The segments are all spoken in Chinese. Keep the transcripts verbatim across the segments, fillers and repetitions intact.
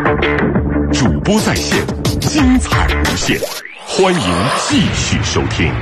主播在线，精彩无限，欢迎继续收听。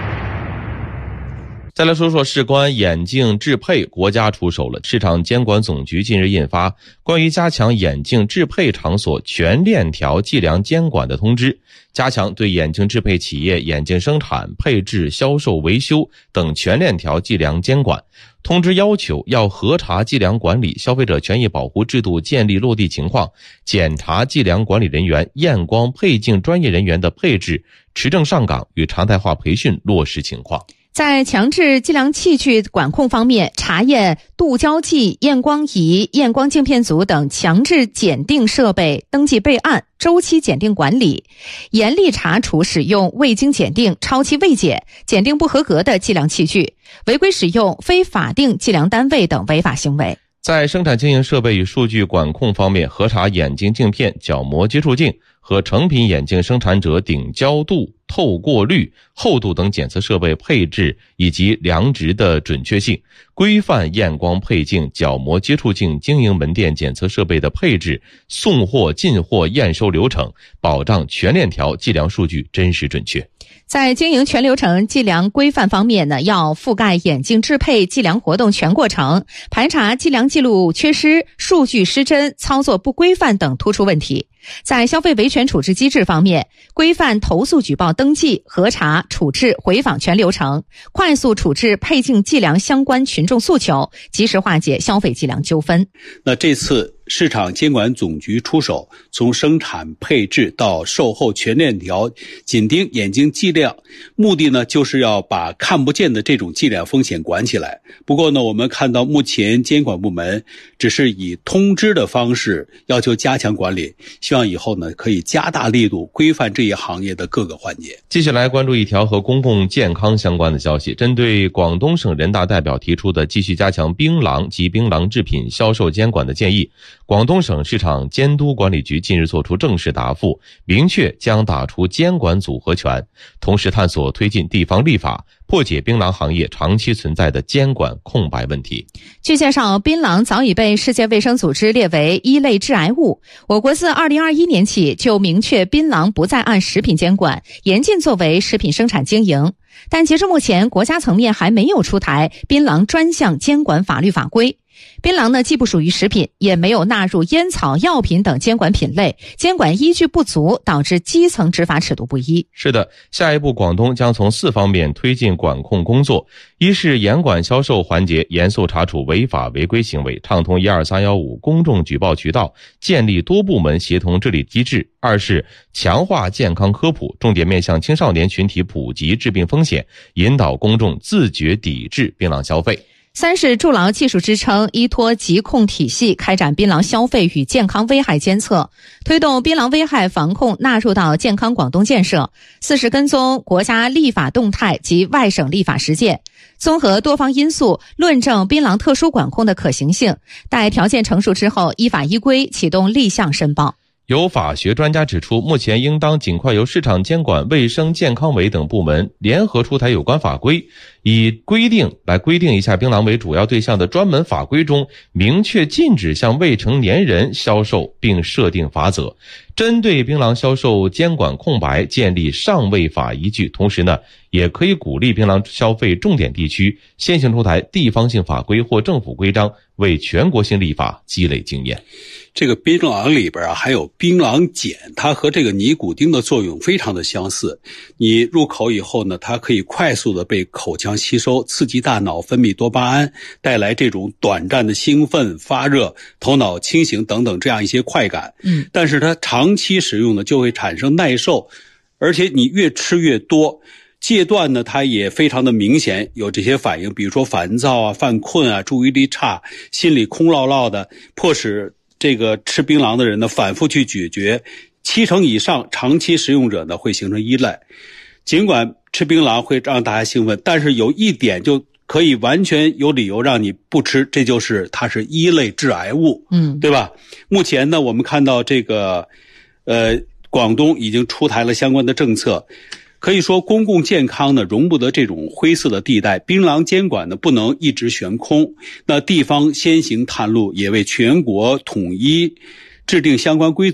再来说说事关眼镜制配，国家出手了。市场监管总局近日印发关于加强眼镜制配场所全链条计量监管的通知，加强对眼镜制配企业眼镜生产、配置、销售、维修等全链条计量监管。通知要求要核查计量管理消费者权益保护制度建立落地情况，检查计量管理人员、验光配镜专业人员的配置、持证上岗与常态化培训落实情况。 在强制计量器具管控方面，查验镀胶剂、验光仪、验光镜片组等强制检定设备登记备案、周期检定管理，严厉查处使用未经检定、超期未检、检定不合格的计量器具，违规使用非法定计量单位等违法行为。 在生产经营设备与数据管控方面，核查眼镜镜片、角膜接触镜和成品眼镜生产者顶焦度、透过率、厚度等检测设备配置以及量值的准确性，规范验光配镜、角膜接触镜经营门店检测设备的配置、送货、进货、验收流程，保障全链条计量数据真实准确。 在经营全流程计量规范方面呢，要覆盖眼镜制配计量活动全过程，排查计量记录缺失、数据失真、操作不规范等突出问题。在消费维权处置机制方面，规范投诉举报登记、核查、处置、回访全流程，快速处置配镜计量相关群众诉求，及时化解消费计量纠纷。 那这次市场监管总局出手，从生产配置到售后全链条紧盯眼镜计量，目的呢就是要把看不见的这种计量风险管起来。不过呢，我们看到目前监管部门只是以通知的方式要求加强管理，希望以后呢可以加大力度规范这一行业的各个环节。 接下来关注一条和公共健康相关的消息，针对广东省人大代表提出的继续加强槟榔及槟榔制品销售监管的建议，广东省市场监督管理局近日作出正式答复，明确将打出监管组合拳，同时探索推进地方立法，破解槟榔行业长期存在的监管空白问题。 据介绍，槟榔早已被世界卫生组织列为一类致癌物。我国自二零二一年起就明确槟榔不再按食品监管，严禁作为食品生产经营。但截至目前，国家层面还没有出台槟榔专项监管法律法规。槟榔呢，既不属于食品，也没有纳入烟草、药品等监管品类，监管依据不足，导致基层执法尺度不一。 是的，下一步广东将从四方面推进管控工作：一是严管销售环节，严肃查处违法违规行为，畅通一二三一五公众举报渠道，建立多部门协同治理机制；二是强化健康科普，重点面向青少年群体普及致病风险，引导公众自觉抵制槟榔消费。 三是筑牢技术支撑，依托疾控体系开展槟榔消费与健康危害监测，推动槟榔危害防控纳入到健康广东建设。四是跟踪国家立法动态及外省立法实践，综合多方因素论证槟榔特殊管控的可行性，待条件成熟之后，依法依规启动立项申报。 有法学专家指出，目前应当尽快由市场监管、卫生健康委等部门联合出台有关法规，以规定来规定一下槟榔为主要对象的专门法规中明确禁止向未成年人销售，并设定法则，针对槟榔销售监管空白建立上位法依据。同时呢，也可以鼓励槟榔消费重点地区先行出台地方性法规或政府规章，为全国性立法积累经验。 这个槟榔里边啊，还有槟榔碱，它和这个尼古丁的作用非常的相似。你入口以后呢，它可以快速的被口腔吸收，刺激大脑分泌多巴胺，带来这种短暂的兴奋、发热、头脑清醒等等这样一些快感。嗯，但是它长期使用呢，就会产生耐受，而且你越吃越多。戒断呢，它也非常的明显，有这些反应，比如说烦躁啊、犯困啊、注意力差、心里空落落的，迫使这个吃槟榔的人呢反复去咀嚼，七成以上长期食用者呢会形成依赖。尽管吃槟榔会让大家兴奋，但是有一点就可以完全有理由让你不吃，这就是它是一类致癌物，嗯，对吧？目前呢，我们看到这个呃广东已经出台了相关的政策。可以说公共健康呢容不得这种灰色的地带，槟榔监管呢不能一直悬空，那地方先行探路，也为全国统一制定相关规则。